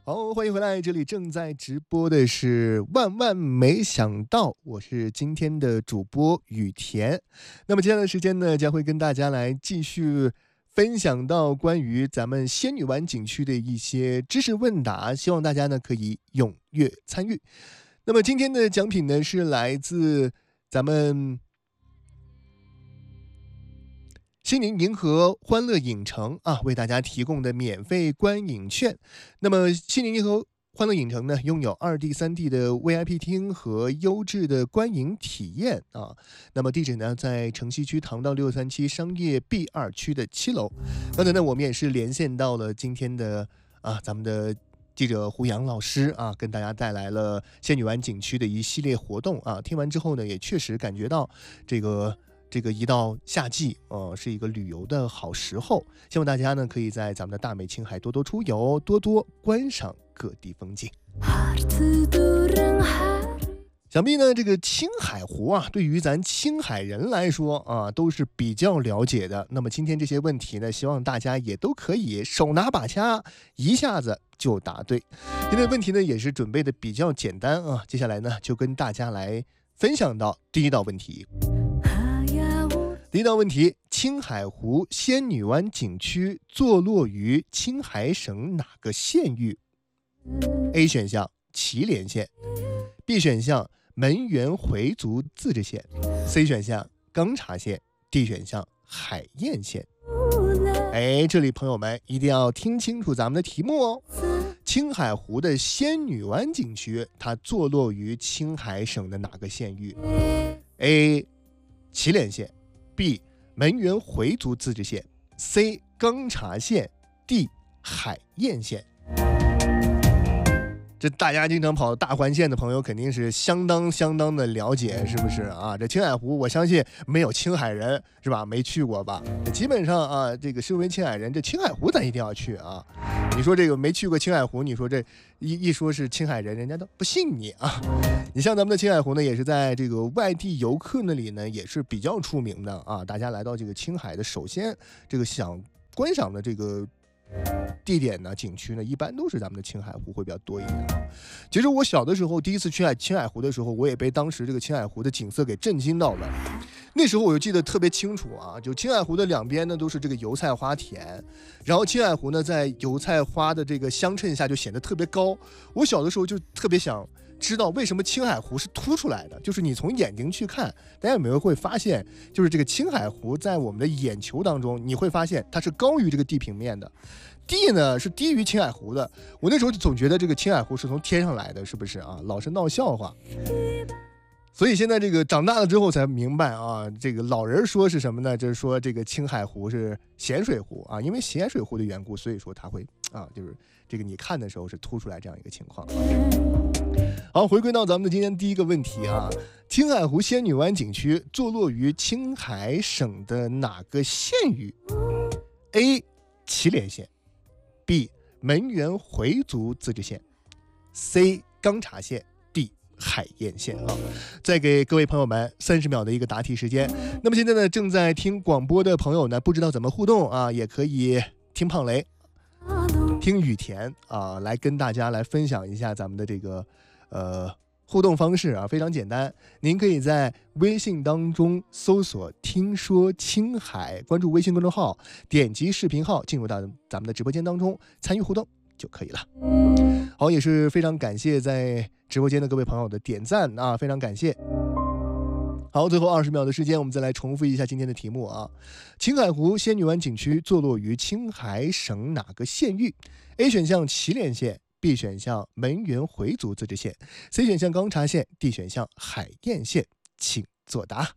好，欢迎回来，这里正在直播的是万万没想到，我是今天的主播雨田。那么接下来的时间呢，将会跟大家来继续分享到关于咱们仙女湾景区的一些知识问答，希望大家呢可以踊跃参与。那么今天的奖品呢是来自咱们西宁银河欢乐影城为大家提供的免费观影券。那么西宁银河欢乐影城呢，拥有2D、3D 的 VIP 厅和优质的观影体验那么地址呢，在城西区唐道637商业 B2 区的7楼。刚才呢，我们也是连线到了今天的咱们的记者胡杨老师跟大家带来了仙女湾景区的一系列活动听完之后呢，也确实感觉到这个一到夏季是一个旅游的好时候，希望大家呢可以在咱们的大美青海多多出游，多多观赏各地风景。想必呢这个青海湖对于咱青海人来说都是比较了解的。那么今天这些问题呢，希望大家也都可以手拿把掐，一下子就答对。今天的问题呢也是准备的比较简单接下来呢就跟大家来分享到第一道问题。第一道问题，青海湖仙女湾景区坐落于青海省哪个县域？ A 选项祁连县， B 选项门源回族自治县， C 选项钢察县， D 选项海晏县。这里朋友们一定要听清楚咱们的题目青海湖的仙女湾景区它坐落于青海省的哪个县域？ A 祁连县， B 门源回族自治县， C 钢察县， D 海晏县。这大家经常跑大环线的朋友肯定是相当的了解，是不是这青海湖我相信没有青海人是吧没去过吧，基本上这个身为青海人，这青海湖咱一定要去你说这个没去过青海湖，你说这一说是青海人，人家都不信你你像咱们的青海湖呢，也是在这个外地游客那里呢也是比较出名的大家来到这个青海的，首先这个想观赏的这个地点呢，景区呢，一般都是咱们的青海湖会比较多一点其实我小的时候第一次去青海湖的时候，我也被当时这个青海湖的景色给震惊到了。那时候我就记得特别清楚就青海湖的两边呢都是这个油菜花田，然后青海湖呢在油菜花的这个相衬下就显得特别高。我小的时候就特别想知道为什么青海湖是凸出来的，就是你从眼睛去看，大家有没有会发现，就是这个青海湖在我们的眼球当中，你会发现它是高于这个地平面的，地呢是低于青海湖的。我那时候就总觉得这个青海湖是从天上来的，是不是老是闹笑话。所以现在这个长大了之后才明白这个老人说是什么呢？就是说这个青海湖是咸水湖因为咸水湖的缘故，所以说它会就是这个你看的时候是凸出来这样一个情况。好，回归到咱们的今天第一个问题青海湖仙女湾景区坐落于青海省的哪个县域？ A 祁连县， B 门源回族自治县， C 钢察县， D 海晏县再给各位朋友们30秒的一个答题时间。那么现在呢，正在听广播的朋友呢，不知道怎么互动也可以听胖雷听雨田来跟大家来分享一下咱们的这个互动方式非常简单，您可以在微信当中搜索听说青海，关注微信公众号，点击视频号进入到咱们的直播间当中参与互动就可以了。好，也是非常感谢在直播间的各位朋友的点赞非常感谢。好，最后20秒的时间，我们再来重复一下今天的题目青海湖仙女湾景区坐落于青海省哪个县域？ A 选项祁连县， B 选项门源回族自治县， C 选项钢察县， D 选项海晏县，请作答。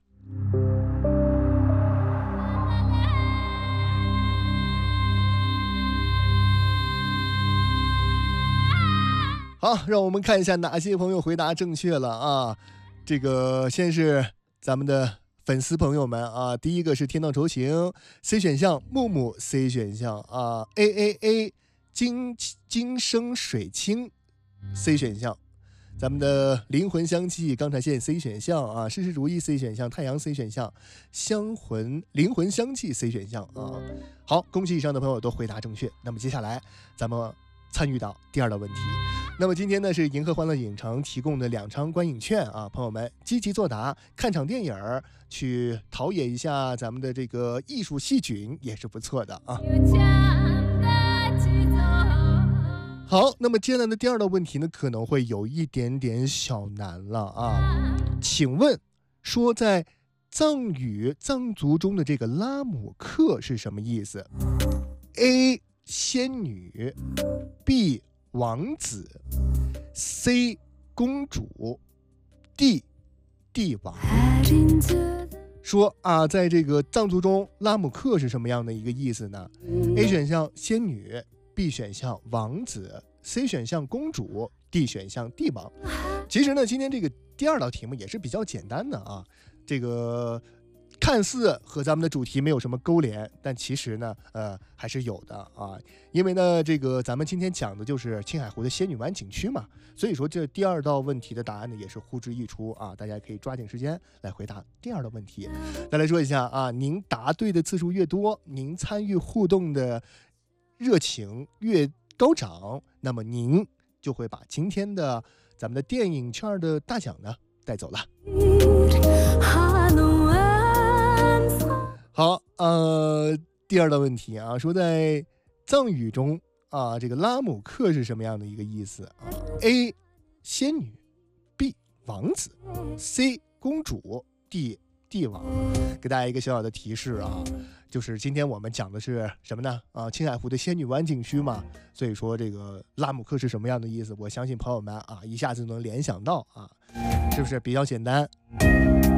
好，让我们看一下哪些朋友回答正确了这个先是咱们的粉丝朋友们第一个是天道酬行 C 选项，木木 C 选项AAA 金生水清 C 选项，咱们的灵魂香气钢察县 C 选项事事如意 C 选项，太阳 C 选项，灵魂香气 C 选项好，恭喜以上的朋友都回答正确。那么接下来咱们参与到第二道问题。那么今天呢是银河欢乐影城提供的2张观影券啊，朋友们积极作答，看场电影去陶冶一下咱们的这个艺术细菌也是不错的啊。好，那么接下来的第二道问题呢可能会有一点点小难了啊。请问说在藏族中的这个拉姆克是什么意思？ A 仙女， B 王子， C 公主， D 帝王。说啊，在这个藏族中拉姆克是什么样的一个意思呢？ A 选项仙女， B 选项王子， C 选项公主， D 选项帝王。其实呢今天这个第二道题目也是比较简单的啊，这个看似和咱们的主题没有什么勾连，但其实呢还是有的啊。因为呢这个咱们今天讲的就是青海湖的仙女湾景区嘛，所以说这第二道问题的答案呢也是呼之欲出啊，大家可以抓紧时间来回答第二道问题。再来说一下啊，您答对的次数越多，您参与互动的热情越高涨，那么您就会把今天的咱们的电影券的大奖呢带走了。好，第二道问题啊，说在藏语中啊，这个拉姆克是什么样的一个意思啊 ？A 仙女， B 王子， C 公主， D 帝王。给大家一个小小的提示啊，就是今天我们讲的是什么呢？啊，青海湖的仙女湾景区嘛，所以说这个拉姆克是什么样的意思？我相信朋友们啊，一下子能联想到啊，是不是比较简单？